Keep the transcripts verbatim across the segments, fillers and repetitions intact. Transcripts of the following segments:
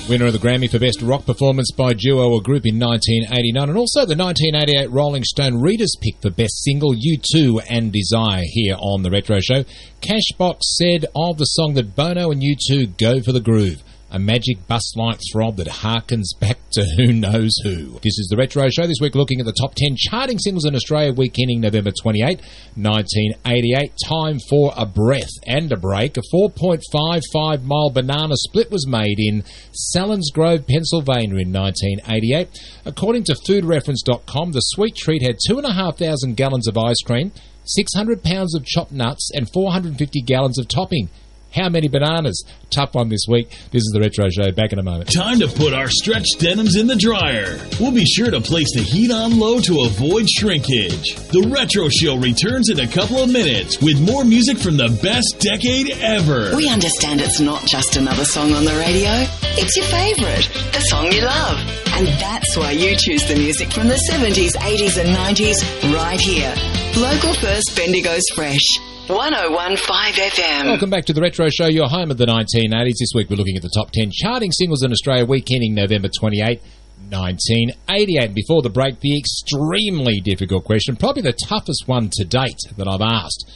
Winner of the Grammy for Best Rock Performance by Duo or Group in nineteen eighty-nine, and also the nineteen eighty-eight Rolling Stone Reader's Pick for Best Single, U two and Desire, here on The Retro Show. Cashbox said of the song that Bono and U two go for the groove. A magic bus-like throb that harkens back to who knows who. This is The Retro Show. This week looking at the top ten charting singles in Australia, week ending November twenty-eighth, nineteen eighty-eight. Time for a breath and a break. A four point five five mile banana split was made in Selinsgrove, Pennsylvania in nineteen eighty-eight. According to food reference dot com, the sweet treat had two thousand five hundred gallons of ice cream, six hundred pounds of chopped nuts, and four hundred fifty gallons of topping. How many bananas? Tough one this week. This is The Retro Show. Back in a moment. Time to put our stretch denims in the dryer. We'll be sure to place the heat on low to avoid shrinkage. The Retro Show returns in a couple of minutes with more music from the best decade ever. We understand it's not just another song on the radio. It's your favourite, the song you love. And that's why you choose the music from the seventies, eighties and nineties right here. Local first, Bendigo's Fresh. one oh one point five F M. Welcome back to The Retro Show, your home of the nineteen eighties. This week we're looking at the top ten charting singles in Australia, week ending November twenty-eighth, nineteen eighty-eight. Before the break, the extremely difficult question, probably the toughest one to date that I've asked.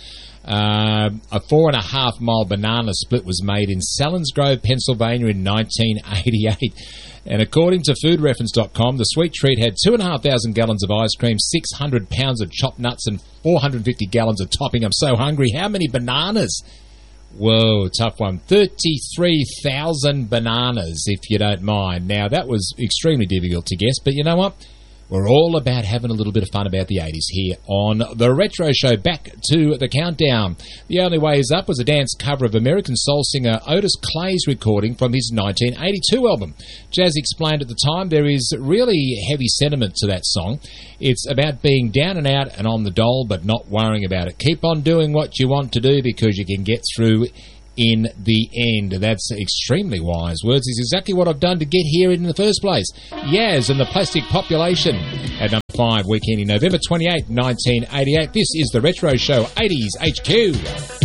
Uh, a four and a half mile banana split was made in Selinsgrove, Pennsylvania in nineteen eighty-eight. And according to food reference dot com, the sweet treat had two thousand five hundred gallons of ice cream, six hundred pounds of chopped nuts, and four hundred fifty gallons of topping. I'm so hungry. How many bananas? Whoa, tough one. thirty-three thousand bananas, if you don't mind. Now, that was extremely difficult to guess, but you know what? We're all about having a little bit of fun about the eighties here on The Retro Show. Back to the countdown. The Only Way Is Up was a dance cover of American soul singer Otis Clay's recording from his nineteen eighty-two album. Jazz explained at the time there is really heavy sentiment to that song. It's about being down and out and on the dole, but not worrying about it. Keep on doing what you want to do because you can get through in the end. That's extremely wise words. It's exactly what I've done to get here in the first place. Yaz and the Plastic Population at number five, week ending November twenty-eighth, nineteen eighty-eight. This is The Retro Show eighties H Q.